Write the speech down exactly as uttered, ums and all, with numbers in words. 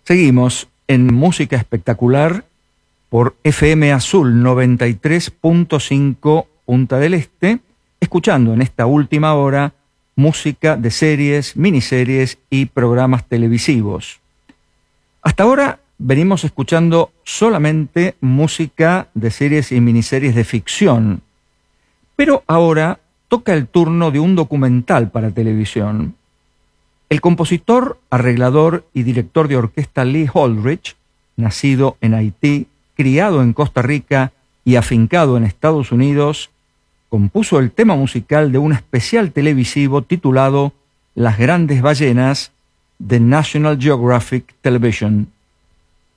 Seguimos en Música Espectacular por F M Azul noventa y tres punto cinco Punta del Este, escuchando en esta última hora música de series, miniseries y programas televisivos. Hasta ahora venimos escuchando solamente música de series y miniseries de ficción, pero ahora toca el turno de un documental para televisión. El compositor, arreglador y director de orquesta Lee Holdridge, nacido en Haití, criado en Costa Rica y afincado en Estados Unidos, compuso el tema musical de un especial televisivo titulado Las Grandes Ballenas de National Geographic Television.